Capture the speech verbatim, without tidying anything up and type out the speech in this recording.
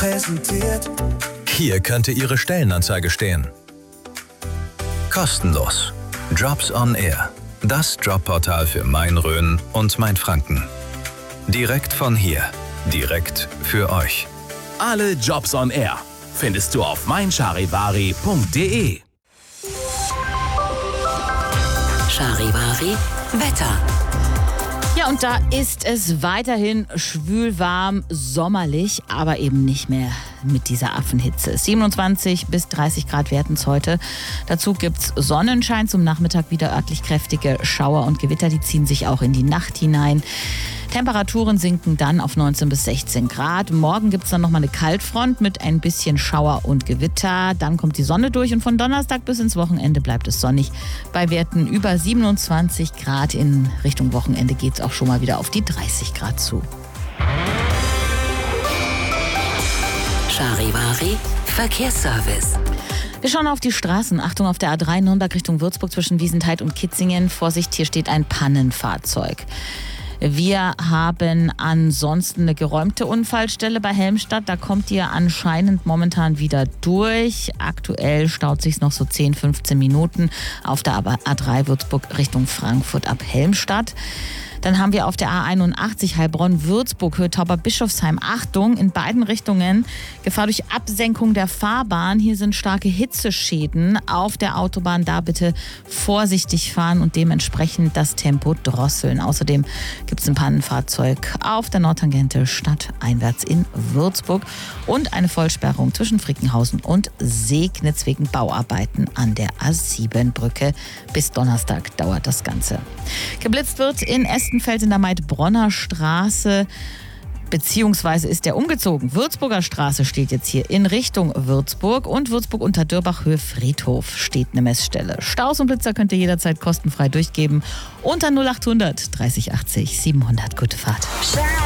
präsentiert. Hier könnte Ihre Stellenanzeige stehen. Kostenlos. Jobs on Air. Das Jobportal für Main-Rhön und Mainfranken. Direkt von hier. Direkt für euch. Alle Jobs on Air findest du auf mein charivari punkt de. Charivari Wetter. Ja, und da ist es weiterhin schwül, warm, sommerlich, aber eben nicht mehr mit dieser Affenhitze. siebenundzwanzig bis dreißig Grad werden es heute. Dazu gibt es Sonnenschein, zum Nachmittag wieder örtlich kräftige Schauer und Gewitter, die ziehen sich auch in die Nacht hinein. Temperaturen sinken dann auf neunzehn bis sechzehn Grad. Morgen gibt es dann nochmal eine Kaltfront mit ein bisschen Schauer und Gewitter. Dann kommt die Sonne durch und von Donnerstag bis ins Wochenende bleibt es sonnig. Bei Werten über siebenundzwanzig Grad in Richtung Wochenende geht es auch schon mal wieder auf die dreißig Grad zu. Charivari Verkehrsservice. Wir schauen auf die Straßen. Achtung auf der A drei Nürnberg Richtung Würzburg zwischen Wiesentheid und Kitzingen. Vorsicht, hier steht ein Pannenfahrzeug. Wir haben ansonsten eine geräumte Unfallstelle bei Helmstadt. Da kommt ihr anscheinend momentan wieder durch. Aktuell staut sich noch so zehn, fünfzehn Minuten auf der A drei Würzburg Richtung Frankfurt ab Helmstadt. Dann haben wir auf der A einundachtzig Heilbronn-Würzburg, Höhe Tauber-Bischofsheim. Achtung, in beiden Richtungen Gefahr durch Absenkung der Fahrbahn. Hier sind starke Hitzeschäden auf der Autobahn. Da bitte vorsichtig fahren und dementsprechend das Tempo drosseln. Außerdem gibt es ein Pannenfahrzeug auf der Nordtangente stadteinwärts in Würzburg und eine Vollsperrung zwischen Frickenhausen und Segnitz wegen Bauarbeiten an der A sieben Brücke. Bis Donnerstag dauert das Ganze. Geblitzt wird in Estenfeld in der Maid-Bronner Straße, beziehungsweise ist der umgezogen. Würzburger Straße steht jetzt hier in Richtung Würzburg und Würzburg unter Dörbach Höhe Friedhof steht eine Messstelle. Staus und Blitzer könnt ihr jederzeit kostenfrei durchgeben unter null achthundert dreißig achtzig siebenhundert. Gute Fahrt.